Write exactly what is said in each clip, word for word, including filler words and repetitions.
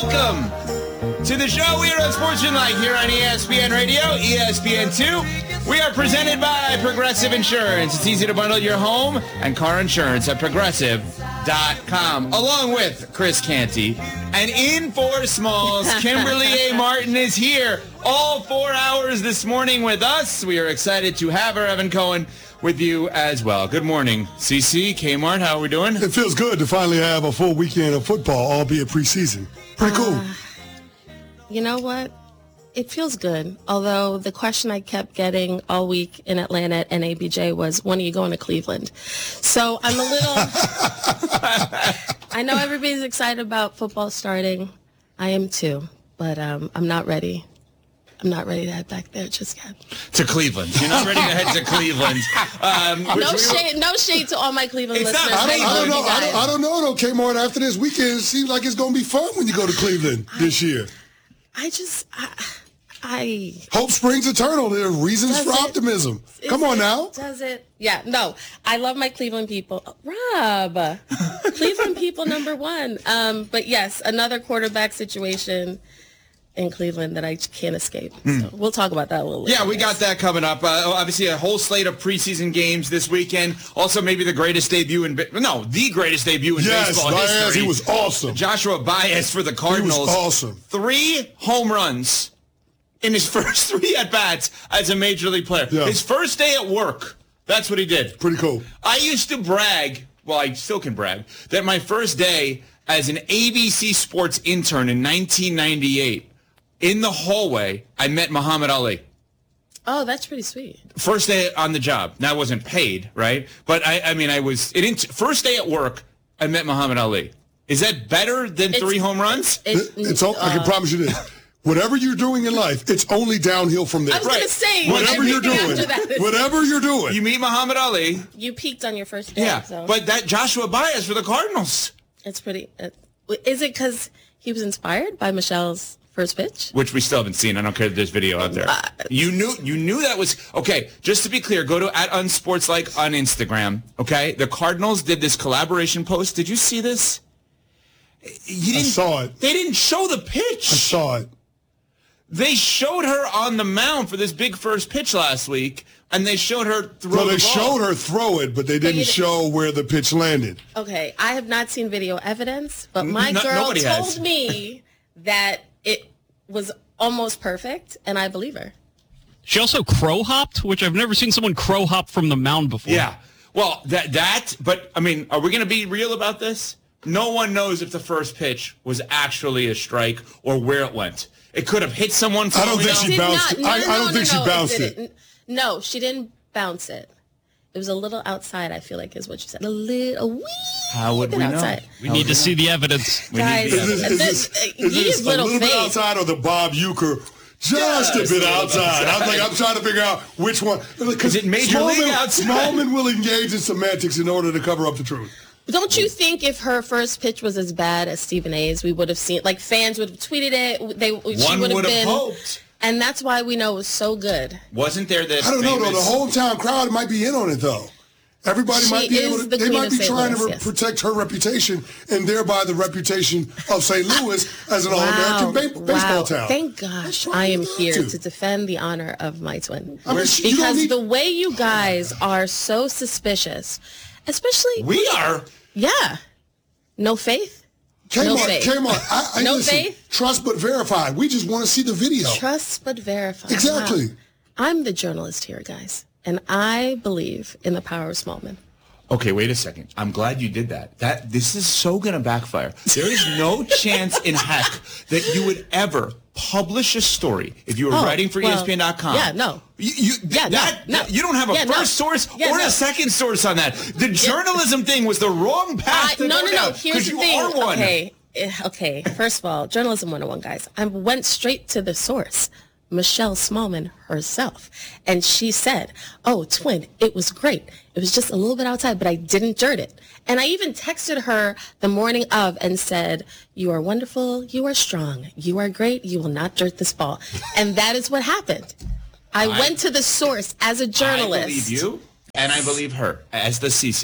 Welcome to the show. We are on Sports Tonight here on E S P N Radio, E S P N two. We are presented by Progressive Insurance. It's easy to bundle your home and car insurance at progressive dot com. Along with Chris Canty. And in for Smalls, Kimberly A. Martin is here all four hours this morning with us. We are excited to have her, Evan Cohen, with you as well. Good morning, C C, Kmart. How are we doing? It feels good to finally have a full weekend of football, albeit preseason. Pretty cool. Uh, you know what? It feels good. Although the question I kept getting all week in Atlanta at N A B J was, when are you going to Cleveland? So I'm a little... I know everybody's excited about football starting. I am too. But um, I'm not ready. I'm not ready to head back there just yet. To Cleveland. You're not ready to head to Cleveland. Um, no shade, no shade to all my Cleveland It's listeners. not- I don't, I don't know. I You don't, guys. I don't know, though, Kmart. After this weekend, it seems like it's going to be fun when you go to Cleveland this year. I just, I, I Hope springs eternal. There are reasons Does for it? optimism. Is Come on it- now. Does it? Yeah, no. I love my Cleveland people. Rob, Cleveland people number one. Um, but yes, another quarterback situation in Cleveland that I can't escape. So we'll talk about that a little later. Yeah, we got that coming up. Uh, obviously, a whole slate of preseason games this weekend. Also, maybe the greatest debut in no, the greatest debut in Yes, baseball Baez, history. he was awesome. Joshua Baez for the He Cardinals. was awesome. Three home runs in his first three at bats as a major league player. Yeah. His first day at work. That's what he did. Pretty cool. I used to brag, well, I still can brag, that my first day as an A B C Sports intern in nineteen ninety-eight, in the hallway, I met Muhammad Ali. Oh, that's pretty sweet. First day on the job. Now, I wasn't paid, right? But, I, I mean, I was, it didn't, first day at work, I met Muhammad Ali. Is that better than It's- three home runs? It, It's all, I can uh, promise you this. Whatever you're doing in life, it's only downhill from there. I was going Right. to say, Whatever you're everything doing, after that is- whatever you're doing. You meet Muhammad Ali. you peaked on your first day. Yeah. So But that Joshua Baez for the Cardinals, it's pretty. Uh, is it because he was inspired by Michelle's first pitch? which we still haven't seen. I don't care if there's video out there. You knew you knew that was okay. Just to be clear, go to at unsportslike on Instagram. Okay, the Cardinals did this collaboration post. Did you see this? You I didn't, saw it. They didn't show the pitch. I saw it. They showed her on the mound for this big first pitch last week, and they showed her throw Well, the they ball. showed her throw it, but they didn't you- show where the pitch landed. Okay, I have not seen video evidence, but my No- girl nobody told has. me that it was almost perfect, and I believe her. She also crow hopped, which I've never seen someone crow hop from the mound before. Yeah. Well, that that. But I mean, are we going to be real about this? No one knows if the first pitch was actually a strike or where it went. It could have hit someone. For I don't all we think know. she Did bounced not, it. no, I- no, I don't no, think she no, bounced didn't. it. No, she didn't bounce it. It was a little outside, I feel like is what you said. A little, a wee How would bit we know? outside. We need to see the evidence. We need Guys, the Is this, evidence. is this, This- is he this is a little little bit fake. outside or the Bob Euchre? Just Just a bit a little outside. outside. I'm like, I'm trying to figure out which one. Is it Major League outside? Smallman will engage in semantics in order to cover up the truth. Don't you think if her first pitch was as bad as Stephen A's, we would have seen, like fans would have tweeted it. They, she One would have would have been, hoped. and that's why we know it was so good. Wasn't there that? I don't know, though. famous- The hometown crowd might be in on it, though. Everybody She might be is able to, the they queen might of be Saint trying Louis, to yes. protect her reputation and thereby the reputation of Saint Louis as an all-American ba- wow. baseball town. Thank gosh That's I am what you here got to. to defend the honor of my twin. I mean, she- you don't because need- the way you guys are so suspicious, especially, We are. yeah, no faith, Kmart, no faith. Kmart, I, I No listen, faith? Trust but verify. We just want to see the video. Trust but verify. Exactly. Wow. I'm the journalist here, guys, and I believe in the power of small men. Okay, wait a second. I'm glad you did that. That this is so gonna backfire. There is no chance in heck that you would ever publish a story if you were Oh, writing for well, E S P N dot com. yeah, no. You, you, Yeah, no, that, no. that- you don't have a Yeah, no. first source Yeah, or no. a second source on that. The journalism thing was the wrong I, path to no, go no, no. down, Here's 'cause the you thing. are one. Okay, eh, okay. First of all, journalism one oh one, guys. I went straight to the source, Michelle Smallman herself, and she said, "Oh, twin, it was great. It was just a little bit outside, but I didn't dirt it." And I even texted her the morning of and said, "You are wonderful. You are strong. You are great. You will not dirt this ball." And that is what happened. I, I- went to the source as a journalist. I believe you, and I believe her as the C C.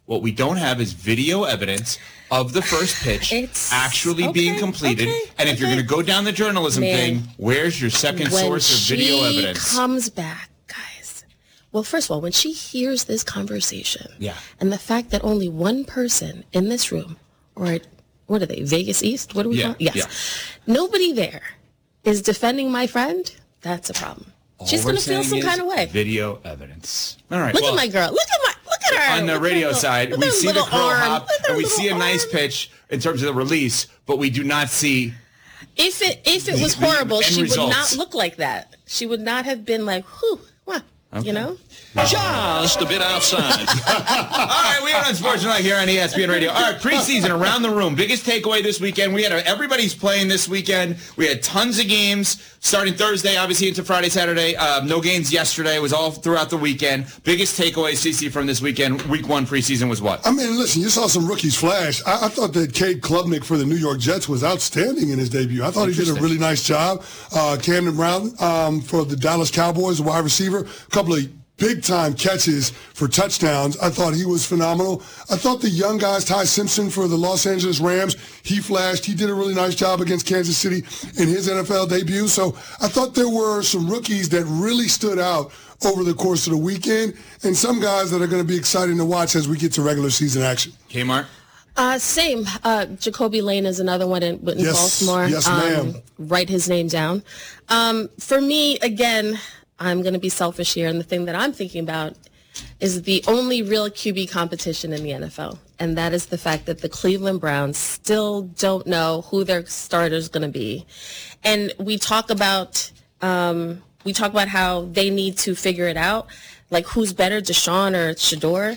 What we don't have is video evidence of the first pitch It's- actually okay, being completed. okay, and if you're okay. going to go down the journalism Man, thing, where's your second when source of video she evidence? comes back, guys. Well, first of all, when she hears this conversation, Yeah. and the fact that only one person in this room, or what are they, Vegas East? What do we Yeah, call it? Yes. yeah. Nobody there is defending my friend. That's a problem. She's All we're going to feel saying some is kind of way. Video evidence. All right. Look well, at my girl. Look at my. Look at her. on the Look at radio her little- side, look we at her see the little crow arm. hop, Look at her and we little see a nice arm. pitch in terms of the release, but we do not see. If it if it was The- the horrible, end she results. would not look like that. She would not have been like, whew, what? You know? Just a bit outside. All right, we are on Sports Night here on E S P N Radio. All right, preseason around the room. Biggest takeaway this weekend. We had a, everybody's playing this weekend. We had tons of games starting Thursday, obviously into Friday, Saturday. Uh, no games yesterday. It was all throughout the weekend. Biggest takeaway, Cece, from this weekend, week one preseason was what? I mean, listen, you saw some rookies flash. I, I thought that Cade Klubnik for the New York Jets was outstanding in his debut. I thought he did a really nice job. Uh, Camden Brown um, for the Dallas Cowboys, a wide receiver, a couple of big-time catches for touchdowns. I thought he was phenomenal. I thought the young guys, Ty Simpson for the Los Angeles Rams, he flashed. He did a really nice job against Kansas City in his N F L debut. So I thought there were some rookies that really stood out over the course of the weekend, and some guys that are going to be exciting to watch as we get to regular season action. Kmart? Uh, same. Uh, Jacoby Lane is another one in, in Yes. Baltimore. Yes, um, ma'am. Write his name down. Um, for me, again, I'm going to be selfish here, and the thing that I'm thinking about is the only real Q B competition in the N F L, and that is the fact that the Cleveland Browns still don't know who their starter is going to be. And we talk about um, we talk about how they need to figure it out, like who's better, Deshaun or Shador.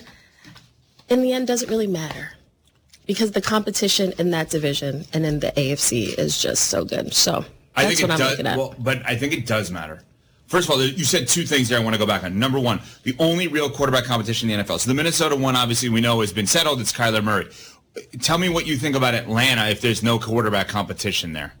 In the end, doesn't really matter, because the competition in that division and in the A F C is just so good. So I that's think what it I'm does, looking at. well, but I think it does matter. First of all, you said two things there I want to go back on. Number one, the only real quarterback competition in the N F L. So the Minnesota one, obviously, we know has been settled. It's Kyler Murray. Tell me what you think about Atlanta if there's no quarterback competition there.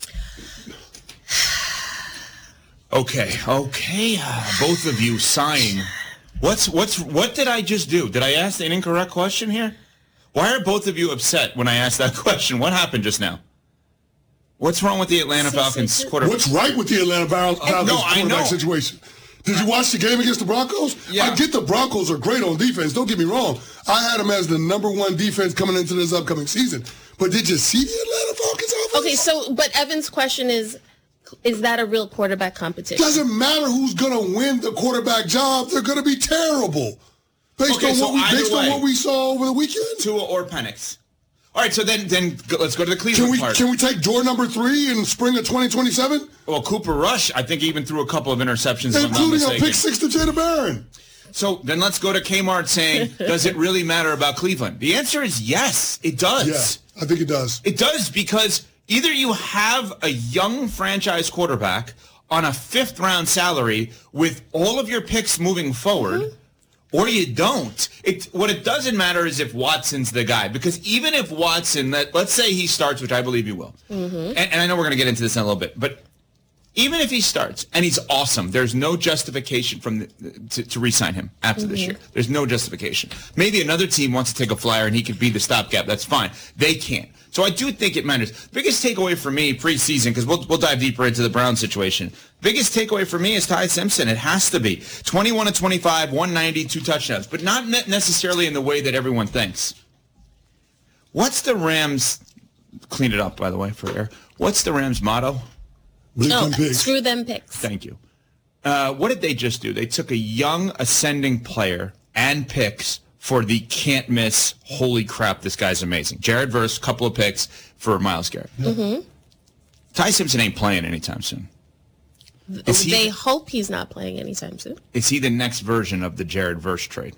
Okay, okay. Uh, both of you sighing. What's what's what did I just do? Did I ask an incorrect question here? Why are both of you upset when I asked that question? What happened just now? What's wrong with the Atlanta Falcons quarterback? What's right with the Atlanta Falcons no, I quarterback know. situation? Did you watch the game against the Broncos? Yeah. I get the Broncos are great on defense. Don't get me wrong. I had them as the number one defense coming into this upcoming season. But did you see the Atlanta Falcons offense? Okay, so but Evan's question is, is that a real quarterback competition? Doesn't matter who's going to win the quarterback job. They're going to be terrible. Based, Okay, on, so what we, either based on way. what we saw over the weekend. Tua or Penix? All right, so then then go, let's go to the Cleveland Can we part. can we take door number three in spring of twenty twenty-seven? Well, Cooper Rush, I think he even threw a couple of interceptions, if I'm not Including a mistaken. pick six to Jada Barron. So then let's go to Kmart saying, does it really matter about Cleveland? The answer is yes, it does. Yeah, I think it does. It does, because either you have a young franchise quarterback on a fifth round salary with all of your picks moving forward, mm-hmm. or you don't. It, what it doesn't matter is if Watson's the guy, because even if Watson, let, let's say he starts, which I believe he will, mm-hmm. and, and I know we're going to get into this in a little bit, but even if he starts and he's awesome, there's no justification from the, to, to re-sign him after mm-hmm. this year. There's no justification. Maybe another team wants to take a flyer and he could be the stopgap. That's fine. They can't. So I do think it matters. Biggest takeaway for me preseason, because we'll we'll dive deeper into the Browns situation. Biggest takeaway for me is Ty Simpson. It has to be twenty-one to twenty-five, one ninety, two touchdowns, but not necessarily in the way that everyone thinks. What's the Rams? Clean it up, by the way, for air. What's the Rams' motto? No, screw them picks. Thank you. Uh, what did they just do? They took a young ascending player and picks for the can't miss, holy crap, this guy's amazing. Jared Verse, couple of picks for Myles Garrett. Mm-hmm. Ty Simpson ain't playing anytime soon. Is they he, hope he's not playing anytime soon. Is he the next version of the Jared Verse trade?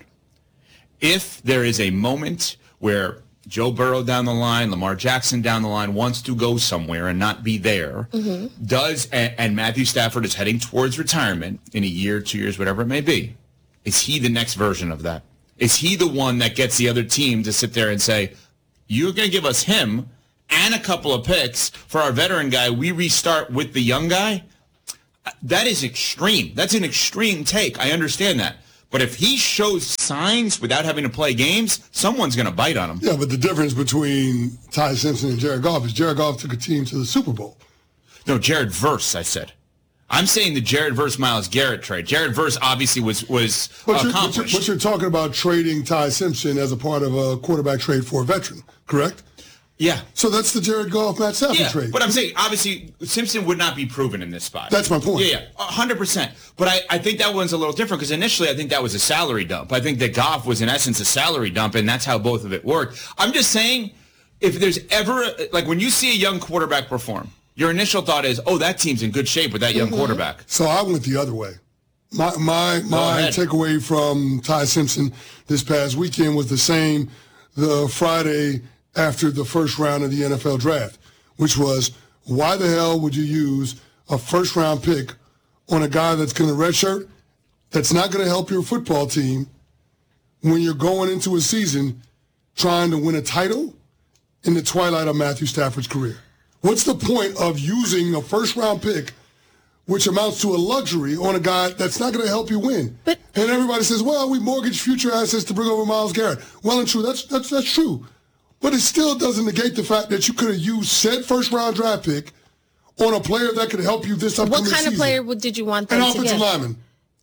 If there is a moment where Joe Burrow down the line, Lamar Jackson down the line wants to go somewhere and not be there, mm-hmm. does and, and Matthew Stafford is heading towards retirement in a year, two years, whatever it may be, is he the next version of that? Is he the one that gets the other team to sit there and say, you're going to give us him and a couple of picks for our veteran guy, we restart with the young guy? That is extreme. That's an extreme take. I understand that. But if he shows signs without having to play games, someone's going to bite on him. Yeah, but the difference between Ty Simpson and Jared Goff is Jared Goff took a team to the Super Bowl. No, Jared Verse, I said. I'm saying the Jared Verse Myles Garrett trade. Jared Verse obviously was was but you're, accomplished. But you're, but you're talking about trading Ty Simpson as a part of a quarterback trade for a veteran, correct? Yeah. So that's the Jared Goff, Matt Stafford yeah, trade. But I'm saying, obviously, Simpson would not be proven in this spot. That's my point. Yeah, yeah, one hundred percent. But I, I think that one's a little different because initially I think that was a salary dump. I think that Goff was, in essence, a salary dump, and that's how both of it worked. I'm just saying, if there's ever, like when you see a young quarterback perform, your initial thought is, oh, that team's in good shape with that young mm-hmm. quarterback. So I went the other way. My my my takeaway from Ty Simpson this past weekend was the same the Friday after the first round of the N F L draft, which was, why the hell would you use a first-round pick on a guy that's going to redshirt, that's not going to help your football team when you're going into a season trying to win a title in the twilight of Matthew Stafford's career? What's the point of using a first-round pick, which amounts to a luxury, on a guy that's not going to help you win? But, and everybody says, well, we mortgage future assets to bring over Myles Garrett. Well and true, that's that's that's true. But it still doesn't negate the fact that you could have used said first-round draft pick on a player that could help you this upcoming season. What kind of player would, did you want them An to offensive get? lineman.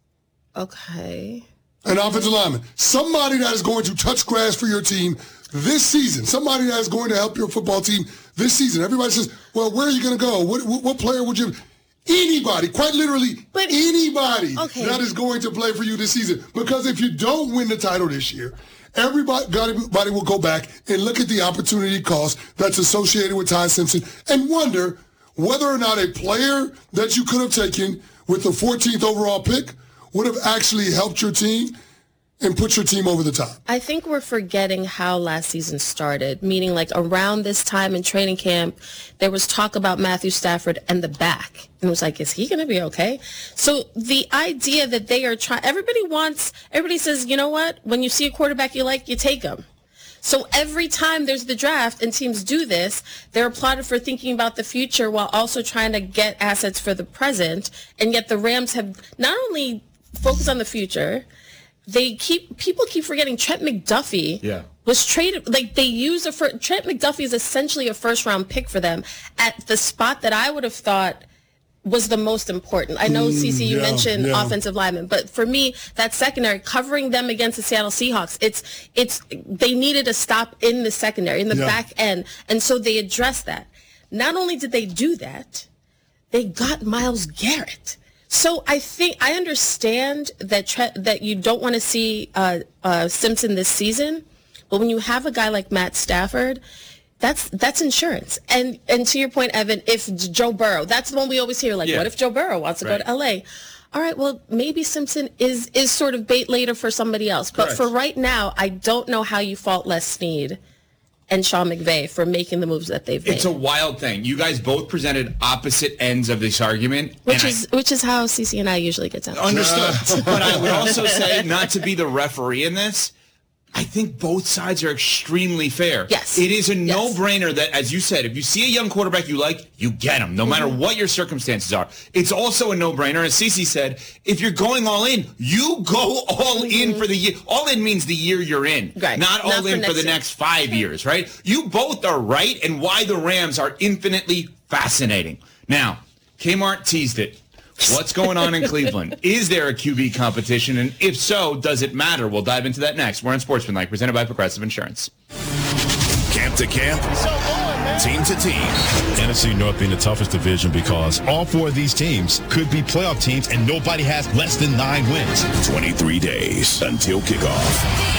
Okay. An offensive lineman. Somebody that is going to touch grass for your team this season. Somebody that is going to help your football team this season. Everybody says, well, where are you going to go? What, what, what player would you... Anybody, quite literally but, anybody okay. that is going to play for you this season. Because if you don't win the title this year... Everybody, everybody will go back and look at the opportunity cost that's associated with Ty Simpson and wonder whether or not a player that you could have taken with the fourteenth overall pick would have actually helped your team and put your team over the top. I think we're forgetting how last season started, meaning like around this time in training camp, there was talk about Matthew Stafford and the back. And it was like, is he going to be okay? So the idea that they are trying, everybody wants, everybody says, you know what? When you see a quarterback you like, you take him. So every time there's the draft and teams do this, they're applauded for thinking about the future while also trying to get assets for the present. And yet the Rams have not only focused on the future, they keep people keep forgetting Trent McDuffie yeah. was traded. Like they use a fir- Trent McDuffie is essentially a first round pick for them at the spot that I would have thought was the most important. I know, mm, Cece, you yeah, mentioned yeah. offensive linemen, but for me, that secondary, covering them against the Seattle Seahawks, it's it's they needed a stop in the secondary, in the yeah. back end, and so they addressed that. Not only did they do that, they got Myles Garrett. So I think I understand that tre- that you don't want to see uh, uh, Simpson this season, but when you have a guy like Matt Stafford, that's that's insurance. And and to your point, Evan, if Joe Burrow, that's the one we always hear, like, yeah. what if Joe Burrow wants to right. go to L A? All right, well, maybe Simpson is is sort of bait later for somebody else. But Correct. For right now, I don't know how you fault Les Snead and Sean McVay for making the moves that they've made. It's a wild thing. You guys both presented opposite ends of this argument. Which is I, which is how Cece and I usually get down. Understood. But I would also say, not to be the referee in this, I think both sides are extremely fair. Yes. It is a yes. no-brainer that, as you said, if you see a young quarterback you like, you get him, no mm-hmm. matter what your circumstances are. It's also a no-brainer, as Cece said, if you're going all in, you go all mm-hmm. in for the year. All in means the year you're in, right. not all not in for, for the year. next five years, right? You both are right, and why the Rams are infinitely fascinating. Now, Kmart teased it. What's going on in Cleveland? Is there a Q B competition? And if so, does it matter? We'll dive into that next. We're on Sportsmanlike, presented by Progressive Insurance. Camp to camp, team to team. N F C North being the toughest division because all four of these teams could be playoff teams and nobody has less than nine wins. twenty-three days until kickoff.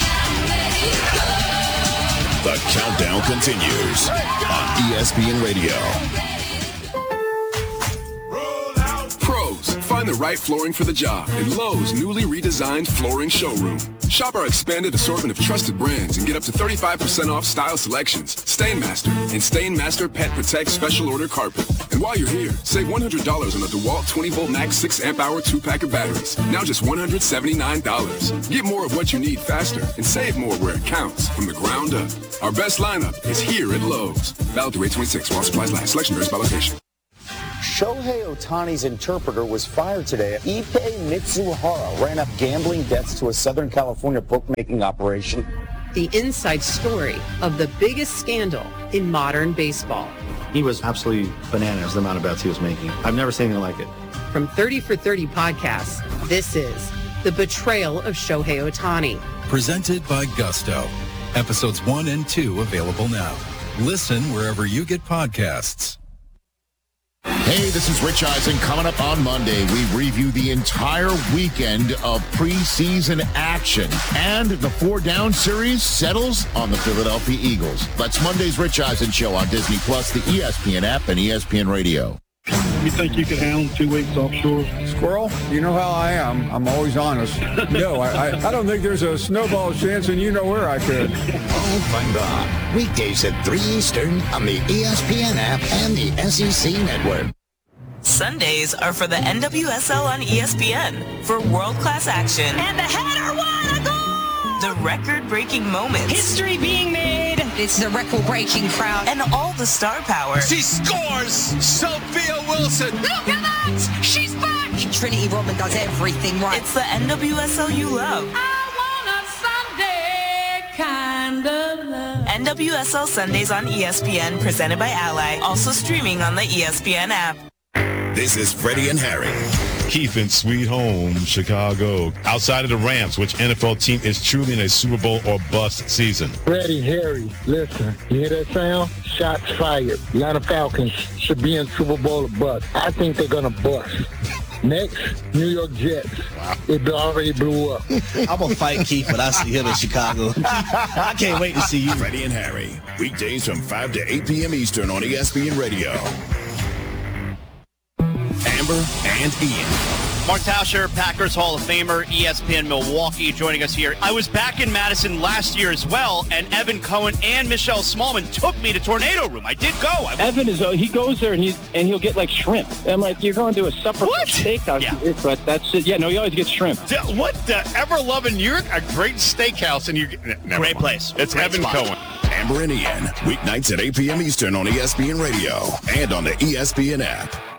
The countdown continues on E S P N Radio. Find the right flooring for the job in Lowe's newly redesigned flooring showroom. Shop our expanded assortment of trusted brands and get up to thirty-five percent off style selections, Stainmaster, and Stainmaster Pet Protect Special Order Carpet. And while you're here, save one hundred dollars on the DeWalt twenty volt Max six amp hour two-pack of batteries. Now just one hundred seventy-nine dollars. Get more of what you need faster and save more where it counts from the ground up. Our best lineup is here at Lowe's. Valid through eight twenty-six while supplies last. Selection varies by location. Shohei Ohtani's interpreter was fired today. Ippei Mitsuhara ran up gambling debts to a Southern California bookmaking operation. The inside story of the biggest scandal in modern baseball. He was absolutely bananas, the amount of bets he was making. I've never seen anything like it. From thirty for thirty podcasts, this is The Betrayal of Shohei Ohtani. Presented by Gusto. Episodes one and two available now. Listen wherever you get podcasts. Hey, this is Rich Eisen. Coming up on Monday, we review the entire weekend of preseason action. And the four-down series settles on the Philadelphia Eagles. That's Monday's Rich Eisen Show on Disney Plus, the E S P N app, and E S P N Radio. You think you could handle two weeks offshore? Squirrel, you know how I am. I'm always honest. No, I, I, I don't think there's a snowball chance, and you know where I could. Oh, fun God. Weekdays at three Eastern on the E S P N app and the S E C Network. Sundays are for the N W S L on E S P N for world-class action. And the header won a goal! The record-breaking moments. History being made. It's the record-breaking crowd. And all the star power. She scores! Sophia Wilson! Look at that! She's back! Trinity Rodman does everything right. It's the N W S L you love. I want a Sunday kind of love. N W S L Sundays on E S P N, presented by Ally. Also streaming on the E S P N app. This is Freddie and Harry. Keith in Sweet Home, Chicago. Outside of the Rams, which N F L team is truly in a Super Bowl or bust season? Freddie, Harry, listen, you hear that sound? Shots fired. Atlanta Falcons should be in Super Bowl or bust. I think they're going to bust. Next, New York Jets. Wow. It already blew up. I'm going to fight Keith when I see him in Chicago. I can't wait to see you. Freddie and Harry, weekdays from five to eight p.m. Eastern on E S P N Radio. Amber and Ian. Mark Tauscher, Packers Hall of Famer, E S P N Milwaukee, joining us here. I was back in Madison last year as well, and Evan Cohen and Michelle Smallman took me to Tornado Room. I did go. I Evan is, uh, he goes there, and, he's, and he'll get, like, shrimp. I'm like, you're going to a supper what? steakhouse. Yeah. But that's it. Yeah, no, he always gets shrimp. What the ever loving? You're a great steakhouse, and you great mind. place. It's great Evan spot. Cohen. Amber and Ian, weeknights at eight p.m. Eastern on E S P N Radio and on the E S P N app.